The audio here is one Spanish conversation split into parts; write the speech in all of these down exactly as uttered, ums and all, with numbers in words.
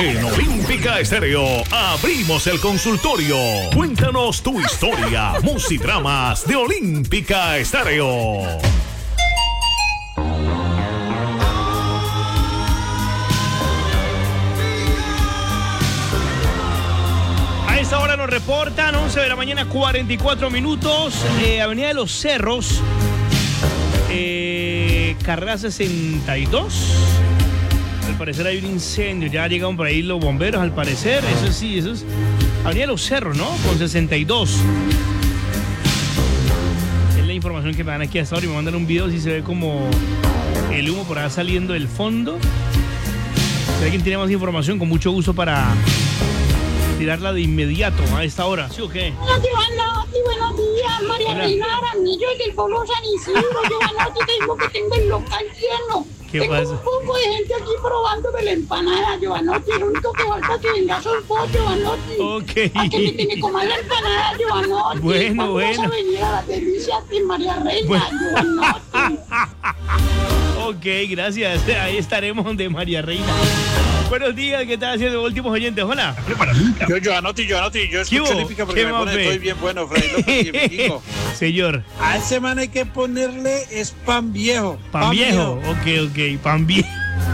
En Olímpica Estéreo abrimos el consultorio. Cuéntanos tu historia, musidramas de Olímpica Estéreo. A esta hora nos reportan once de la mañana, cuarenta y cuatro minutos, eh, Avenida de los Cerros, eh, carrera sesenta y dos. Al parecer hay un incendio, ya llegaron por ahí los bomberos, al parecer. Eso sí, eso es Avenida de los Cerros, ¿no? Con sesenta y dos. Es la información que me dan aquí hasta ahora y me mandan un video si se ve como el humo por allá saliendo del fondo. Si alguien tiene más información, con mucho gusto para tirarla de inmediato a esta hora. ¿Sí o qué? Hola, Giovanotti, buenos días. María Hola. Reina Aramillo del pueblo San Isidro. Giovanotti, te digo que tengo el local lleno. ¿Qué tengo pasa? un poco de gente aquí probando de la empanada, Giovanotti. El único que falta que venga sos vos, Giovanotti. Ok. A que me tiene que comer la empanada, Giovanotti. Bueno, ¿Cuándo bueno. vas a venir a la delicia de María Reina, Bueno. Giovanotti? Ok, gracias. Ahí estaremos de María Reina. Buenos días, ¿qué tal haciendo últimos oyentes? Hola. Yo, Giovanotti, Giovanotti, yo ¿Qué escucho hubo? Olímpica porque ¿Qué me más pone ve? estoy bien bueno, Freddy López y México. Señor, A ese man hay que ponerle es pan viejo. pan viejo. Ok, ok, pan viejo.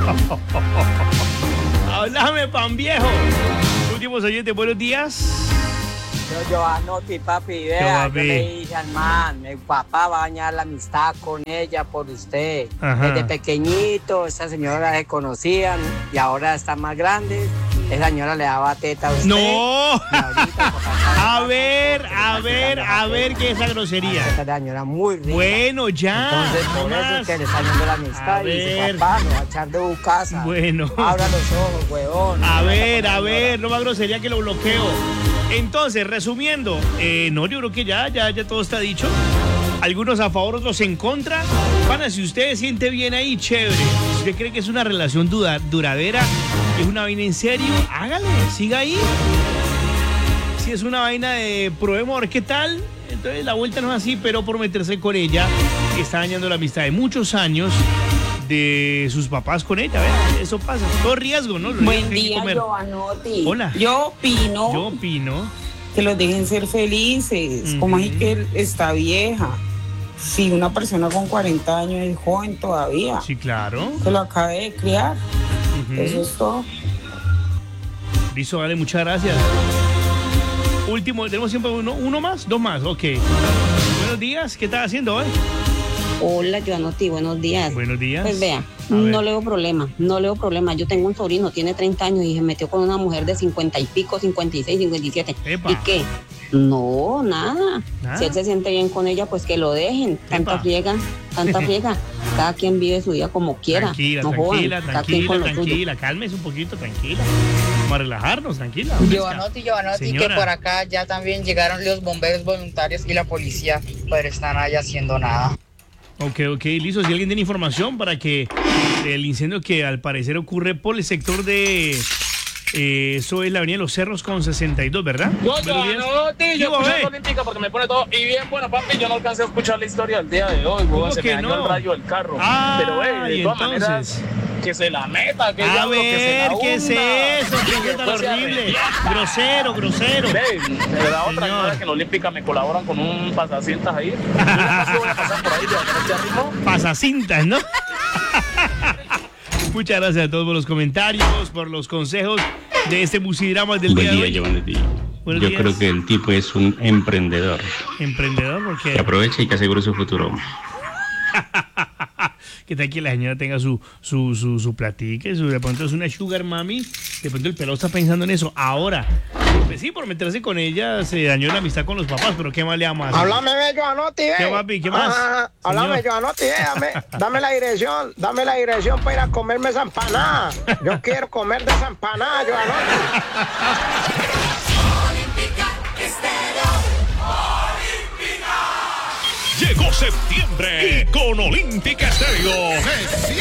Háblame, pan viejo. Últimos oyentes, buenos días. Yo, Giovanotti, papi, Yo, vea, papi. yo le dije al man, mi papá va a dañar la amistad con ella por usted. Ajá. Desde pequeñito, esa señora se conocían y ahora están más grandes. Esa señora le daba teta a usted. No. Y ahorita, papá, A ver, a ver, a ver qué es esa grosería. esa señora muy rica. Bueno, ya. Entonces, por no eso es más. que le está yendo la A amistad y dice, ver. papá, lo va a echar de su casa. Bueno. Abra los ojos, huevón. A No me ver, vaya a poner ver, no más grosería que lo bloqueo. Entonces, resumiendo, eh, no, yo creo que ya, ya, ya todo está dicho. Algunos a favor, otros en contra. Pana, si usted se siente bien ahí, chévere. Si usted cree que es una relación duda- duradera, es una vaina en serio, hágale, siga ahí. Si es una vaina de probemos a ver qué tal, entonces la vuelta no es así, pero por meterse con ella, está dañando la amistad de muchos años de sus papás con ella. ¿Ve? Eso pasa, todo riesgo, ¿no? Lo Buen riesgo que hay que día, comer. Giovanotti. Hola. Yo opino Yo opino. que los dejen ser felices. Ujú. Como así que él está vieja. Si una persona con cuarenta años es joven todavía, Sí, claro. que lo acabe de criar. Ujú. Eso es todo. Listo, vale, muchas gracias. Último, tenemos siempre uno, uno más, dos más, ok. Buenos días, ¿qué estás haciendo hoy? Hola, Giovanotti, buenos días. Buenos días. Pues vea, A ver. no le veo problema, no le veo problema. Yo tengo un sobrino, tiene treinta años y se metió con una mujer de cincuenta y pico, cincuenta y seis, cincuenta y siete. Epa. ¿Y qué? No, nada. Nada. Si él se siente bien con ella, pues que lo dejen. Tanta Epa. friega, tanta friega. Cada quien vive su vida como quiera. Tranquila, no jodan, tranquila, cada quien tranquila, con lo suyo. tranquila. Cálmese un poquito, tranquila. Vamos a relajarnos, tranquila. Giovanotti, Giovanotti, Señora. que por acá ya también llegaron los bomberos voluntarios y la policía, pero están ahí haciendo nada. Ok, ok, listo. Si alguien tiene información para que el incendio que al parecer ocurre por el sector de... eh, eso es la avenida de los Cerros con sesenta y dos, ¿verdad? Yo, Buenos días. Giovanotti, ¿Qué yo hubo, escucho eh? Olímpica porque me pone todo. Y bien, bueno, papi, yo no alcancé a escuchar la historia del día de hoy, ¿Cómo weón. Se que me dañó no? el radio del carro. Ah, Pero, eh, de y todas entonces. maneras, que se la meta, que A diablo, que se ver, la ¿qué es hunda. eso? ¿Qué Y es que tan después se horrible? arrepienta. Grosero, grosero. Ve, de verdad, otra Señor. cosa que en Olímpica me colaboran con un pasacintas ahí. Yo ya casi voy a pasar por ahí, ya que no te arrimo. Pasacintas, ¿no? Muchas gracias a todos por los comentarios, por los consejos de este musidrama del Buen día de día, hoy. Giovanni. Buenos Yo días. creo que el tipo es un emprendedor Emprendedor, que porque aprovecha y que asegura su futuro. que tal que la señora tenga su, su, su, su platique, su, de pronto es una sugar mami, de pronto el pelado está pensando en eso. Ahora, pues sí, por meterse con ella se dañó la amistad con los papás, pero ¿qué más le vamos a hacer? Háblame, ve, Giovanotti, ve. ¿Qué, papi? ¿Qué más? Ah, háblame, Señor. Giovanotti, ve, dame, dame la dirección, dame la dirección para ir a comerme esa empanada. Yo quiero comer de esa empanada, Giovanotti. Llegó septiembre y con Olímpica Estéreo